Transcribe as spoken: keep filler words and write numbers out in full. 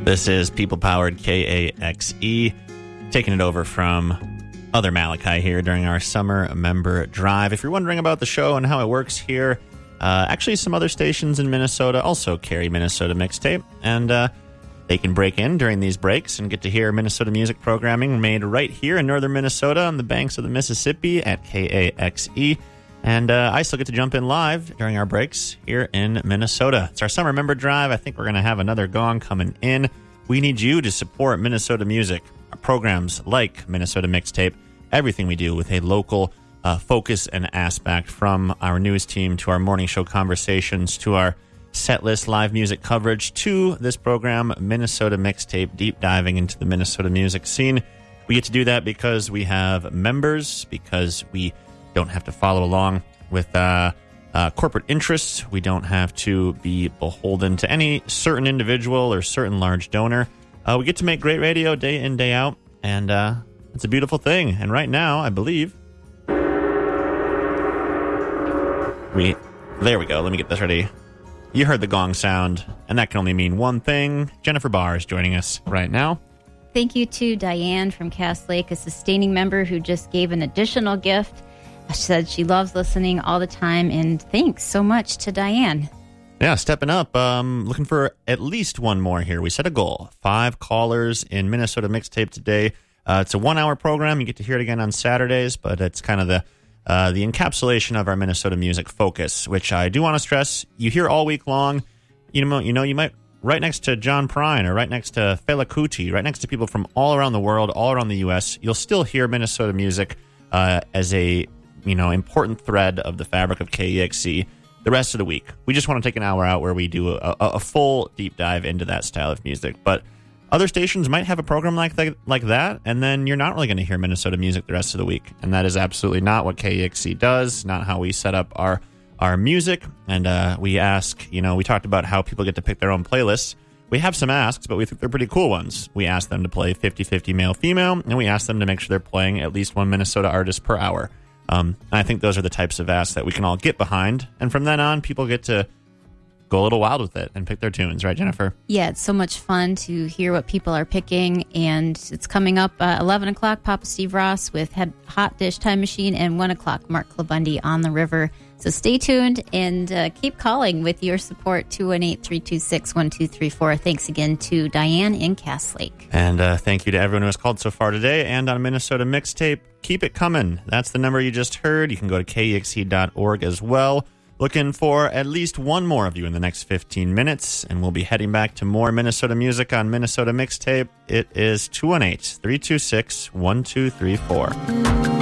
This is people-powered K A X E, taking it over from other Malachi here during our summer member drive. If you're wondering about the show and how it works here, uh, actually some other stations in Minnesota also carry Minnesota Mixtape, and uh, they can break in during these breaks and get to hear Minnesota music programming made right here in northern Minnesota on the banks of the Mississippi at K A X E. And uh, I still get to jump in live during our breaks here in Minnesota. It's our summer member drive. I think we're going to have another gong coming in. We need you to support Minnesota music, our programs like Minnesota Mixtape, everything we do with a local uh, focus and aspect, from our news team to our morning show conversations to our set list live music coverage to this program, Minnesota Mixtape, deep diving into the Minnesota music scene. We get to do that because we have members, because we don't have to follow along with uh, uh, corporate interests. We don't have to be beholden to any certain individual or certain large donor. Uh, we get to make great radio day in, day out, and uh, it's a beautiful thing. And right now, I believe... we There we go. Let me get this ready. You heard the gong sound, and that can only mean one thing. Jennifer Barr is joining us right now. Thank you to Diane from Cass Lake, a sustaining member who just gave an additional gift. She said she loves listening all the time, and thanks so much to Diane. Yeah, stepping up. Um, looking for at least one more here. We set a goal. Five callers in Minnesota Mixtape today. Uh, it's a one-hour program. You get to hear it again on Saturdays, but it's kind of the uh, the encapsulation of our Minnesota music focus, which I do want to stress. You hear all week long. You know, you know, you might right next to John Prine or right next to Fela Kuti, right next to people from all around the world, all around the U S. You'll still hear Minnesota music uh, as a you know, important thread of the fabric of K E X C the rest of the week. We just want to take an hour out where we do a, a, a full deep dive into that style of music. But other stations might have a program like that, like that, and then you're not really going to hear Minnesota music the rest of the week. And that is absolutely not what K E X C does, not how we set up our, our music. And uh, we ask, you know, we talked about how people get to pick their own playlists. We have some asks, but we think they're pretty cool ones. We ask them to play fifty-fifty male-female, and we ask them to make sure they're playing at least one Minnesota artist per hour. Um, and I think those are the types of asks that we can all get behind. And from then on, people get to go a little wild with it and pick their tunes. Right, Jennifer? Yeah, it's so much fun to hear what people are picking. And it's coming up uh, eleven o'clock, Papa Steve Ross with Head Hot Dish Time Machine, and one o'clock, Mark Clabundy on the River. So stay tuned and uh, keep calling with your support, two one eight, three two six, one two three four. Thanks again to Diane in Cass Lake. And uh, thank you to everyone who has called so far today and on Minnesota Mixtape. Keep it coming. That's the number you just heard. You can go to K E X E dot org as well. Looking for at least one more of you in the next fifteen minutes, and we'll be heading back to more Minnesota music on Minnesota Mixtape. It is two one eight, three two six, one two three four.